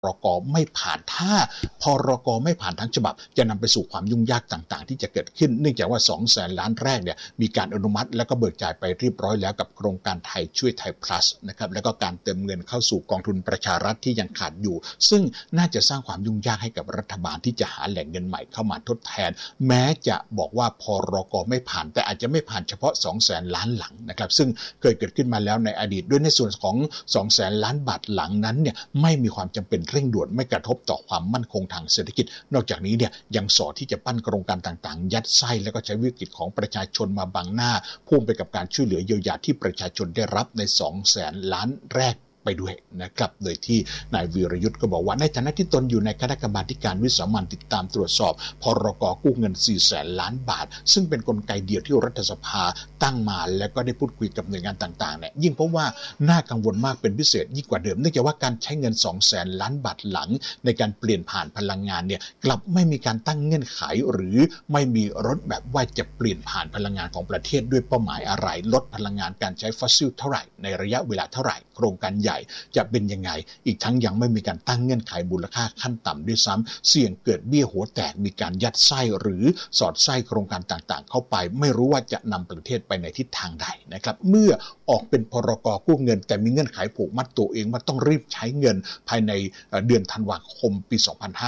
รกไม่ผ่านถ้าพรกไม่ผ่านทั้งฉบับจะนำไปสู่ความยุ่งยากต่างๆที่จะเกิดขึ้นเนื่องจากว่า 200,000 ล้านแรกเนี่ยมีการอนุมัติแล้วก็เบิกจ่ายไปเรียบร้อยแล้วกับโครงการไทยช่วยไทย plus นะครับแล้วก็การเติมเงินเข้าสู่กองทุนประชารัฐที่ยังขาดอยู่ซึ่งน่าจะสร้างความยุ่งยากให้กับรัฐบาลที่จะหาแหล่งเงินใหม่เข้ามาทดแทนแม้จะบอกว่าพรกไม่ผ่านแต่อาจจะไม่ผ่านเฉพาะ 200,000 ล้านหลังนะครับซึ่งเคยเกิดขึ้นมาแล้วในอดีตด้วยในส่วนของ 200,000 ล้านบาทหลังนั้นเนี่ยไม่มีความจำเป็นเร่งด่วนไม่กระทบต่อความมั่นคงทางเศรษฐกิจนอกจากนี้เนี่ยยังสอที่จะปั้นโครงการต่างๆยัดไส้แล้วก็ใช้วิกฤตของประชาชนมาบังหน้าพุ่งไปกับการช่วยเหลือเยียวยาที่ประชาชนได้รับใน 200,000 ล้านแรกไปด้วยนะครับโดยที่นายวีรยุทธ์ก็บอกว่าในฐานะที่ตนอยู่ในคณะกรรมาการวิสามัญติดตามตรวจสอบพรกกู้เงิน 400,000 ล้านบาทซึ่งเป็นกลไกเดียวที่รัฐสภาตั้งมาแล้วก็ได้พูดคุยกับหน่วยงานต่างๆเนี่ยยิ่งเพราะว่าน่ากังวลมากเป็นพิเศษยิ่งกว่าเดิมเนื่องจากว่าการใช้เงิน 200,000 ล้านบาทหลังในการเปลี่ยนผ่านพลังงานเนี่ยกลับไม่มีการตั้งเงื่อนไขหรือไม่มีรถแบบว่าจะเปลี่ยนผ่านพลังงานของประเทศด้วยเป้าหมายอะไรลดพลังงานการใช้ฟอสซิลเท่าไหร่ในระยะเวลาเท่าไหร่โครงการใหญ่จะเป็นยังไงอีกทั้งยังไม่มีการตั้งเงื่อนไขมูลค่าขั้นต่ำด้วยซ้ำเสี่ยงเกิดเบี้ยหัวแตกมีการยัดไส้หรือสอดไส้โครงการต่างๆเข้าไปไม่รู้ว่าจะนำประเทศไปในทิศทางใดนะครับเมื่อออกเป็นพรกกู้เงินแต่มีเงื่อนไขผูกมัดตัวเองว่าต้องรีบใช้เงินภายในเดือนธันวาคมปี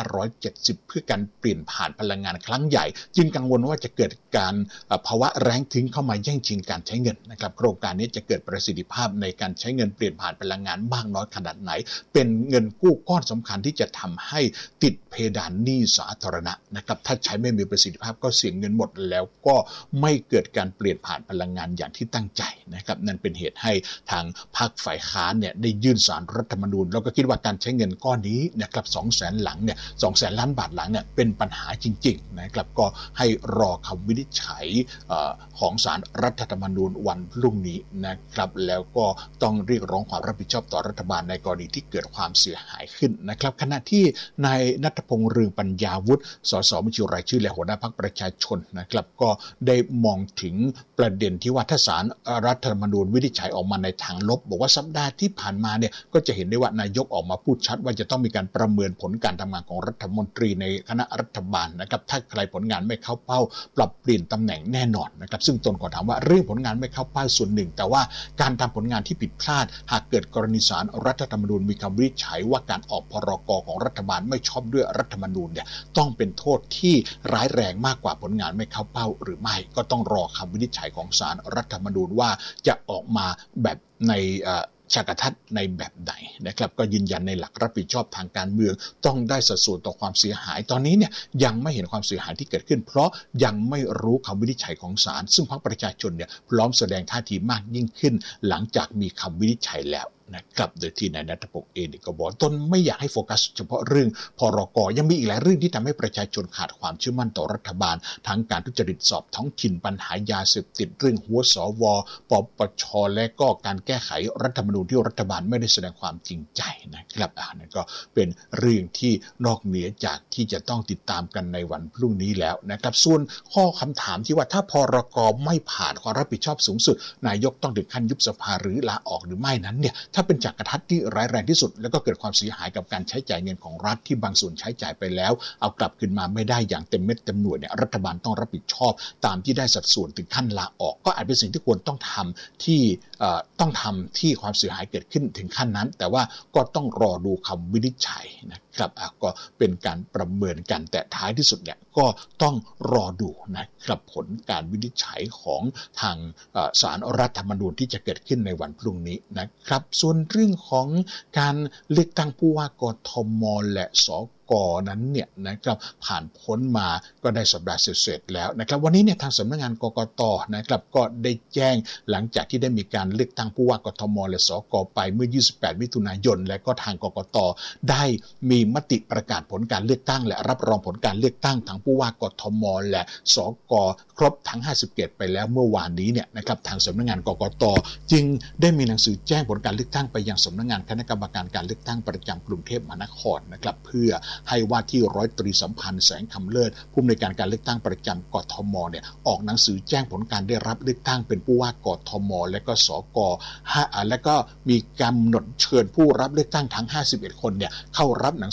2570 เพื่อการเปลี่ยนผ่านพลังงานครั้งใหญ่จึงกังวลว่าจะเกิดการภาวะแรงทิ้งเข้ามาแย่งชิงการใช้เงินนะครับโครงการนี้จะเกิดประสิทธิภาพในการใช้เงินเปลี่ยนผ่านพลังงานมากน้อยขนาดไหนเป็นเงินกู้ก้อนสำคัญที่จะทำให้ติดเพดานหนี้สาธารณะนะครับถ้าใช้ไม่มีประสิทธิภาพก็เสียเงินหมดแล้วก็ไม่เกิดการเปลี่ยนผ่านพลังงานอย่างที่ตั้งใจนะครับนั่นเป็นเหตุให้ทางพรรคฝ่ายค้านเนี่ยได้ยื่นศาลรัฐธรรมนูญแล้วก็คิดว่าการใช้เงินก้อนนี้นะครับ 200,000 หลังเนี่ย 200,000 ล้านบาทหลังเนี่ยเป็นปัญหาจริงๆนะครับก็ให้รอคำวินิจฉัยของศาลรัฐธรรมนูญวันพรุ่งนี้นะครับแล้วก็ต้องเรียกร้องความรับผิดชอบต่อรัฐบาลในกรณีที่เกิดความเสียหายขึ้นนะครับขณะที่นายณัฐพงษ์เรืองปัญญาวุฒิสสบัญชีรายชื่อและหัวหน้าพรรคประชาชนนะครับก็ได้มองถึงประเด็นที่ว่าถ้าศาลรัฐธรรมนูญวินิจฉัยออกมาในทางลบบอกว่าสัปดาห์ที่ผ่านมาเนี่ยก็จะเห็นได้ว่านายกออกมาพูดชัดว่าจะต้องมีการประเมินผลการทำงานของรัฐมนตรีในคณะรัฐบาลนะครับถ้าใครผลงานไม่เข้าเป้าปรับเปลี่ยนตำแหน่งแน่นอนนะครับซึ่งตนก็ถามว่าเรื่องผลงานไม่เข้าเป้าส่วนหนึ่งแต่ว่าการทำผลงานที่ผิดพลาดหากเกิดกรณีศาลรัฐธรรมนูญมีคำวินิจฉัยว่าการออกพรกของรัฐบาลไม่ชอบด้วยรัฐธรรมนูญเนี่ยต้องเป็นโทษที่ร้ายแรงมากกว่าผลงานไม่เข้าเป้าหรือไม่ก็ต้องรอคำวินิจฉัยของศาลรัฐธรรมนูญว่าจะออกมาแบบในฉากทัศน์ในแบบไหนนะครับก็ยืนยันในหลักรับผิดชอบทางการเมืองต้องได้สัดส่วนต่อความเสียหายตอนนี้เนี่ยยังไม่เห็นความเสียหายที่เกิดขึ้นเพราะยังไม่รู้คำวินิจฉัยของศาลซึ่งพรรคประชาชนเนี่ยพร้อมแสดงท่าทีมากยิ่งขึ้นหลังจากมีคำวินิจฉัยแล้วนะครับโดยที่นายณัฐพงษ์เองก็บอกตนไม่อยากให้โฟกัสเฉพาะเรื่องพรกยังมีอีกหลายเรื่องที่ทำให้ประชาชนขาดความเชื่อมั่นต่อรัฐบาลทั้งการทุจริตสอบท้องถิ่นปัญหายาเสพติดเรื่องหัวสวปปชและก็การแก้ไขรัฐธรรมนูญที่รัฐบาลไม่ได้แสดงความจริงใจนะครับนั่นก็เป็นเรื่องที่นอกเหนือจากที่จะต้องติดตามกันในวันพรุ่งนี้แล้วนะครับส่วนข้อคำถามที่ว่าถ้าพรกไม่ผ่านความรับผิดชอบสูงสุดนายกต้องถึงขั้นยุบสภาหรือลาออกหรือไม่นั้นเนี่ยถ้าเป็นจักรทัศน์ที่ร้ายแรงที่สุดแล้วก็เกิดความเสียหายกับการใช้จ่ายเงินของรัฐที่บางส่วนใช้จ่ายไปแล้วเอากลับคืนมาไม่ได้อย่างเต็มเม็ดเต็มหน่วยเนี่ยรัฐบาลต้องรับผิดชอบตามที่ได้สัดส่วนถึงขั้นลาออกก็อาจเป็นสิ่งที่ควรต้องทำที่ความเสียหายเกิดขึ้นถึงขั้นนั้นแต่ว่าก็ต้องรอดูคำวินิจฉัยนะครับก็เป็นการประเมินกันแต่ท้ายที่สุดเนี่ยก็ต้องรอดูนะครับผลการวินิจฉัยของทางศาลรัฐธรรมนูญที่จะเกิดขึ้นในวันพรุ่งนี้นะครับส่วนเรื่องของการเลือกตั้งผู้ว่ากทมและสกนั้นเนี่ยนะครับผ่านพ้นมาก็ได้สัปดาห์เสร็จแล้วนะครับวันนี้เนี่ยทางสำนักงานกกตนะครับก็ได้แจ้งหลังจากที่ได้มีการเลือกตั้งผู้ว่ากทมและสกไปเมื่อ28มิถุนายนและก็ทางกกตได้มีมติประกาศผลการเลือกตั้งและรับรองผลการเลือกตั้งทั้งผู้ว่ากทมและสกครบทั้ง50เขตไปแล้วเมื่อวานนี้เนี่ยนะครับทางสำนักงานกกตจึงได้มีหนังสือแจ้งผลการเลือกตั้งไปยังสำนักงานคณะกรรมการการเลือกตั้งประจำกรุงเทพมหานครนะครับเพื่อให้ว่าที่ร้อยตรีสัมพันธ์แสงคำเลิศผู้อำนวยการเลือกตั้งประจำกทมเนี่ยออกหนังสือแจ้งผลการได้รับเลือกตั้งเป็นผู้ว่ากทมและก็สกและก็มีกำหนดเชิญผู้รับเลือกตั้งทั้ง51คนเนี่ยเข้ารับหนัง